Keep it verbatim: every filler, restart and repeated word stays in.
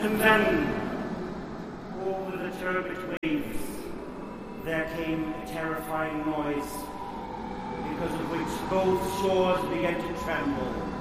And then, over the turbid waves, there came a terrifying noise, because of which both shores began to tremble.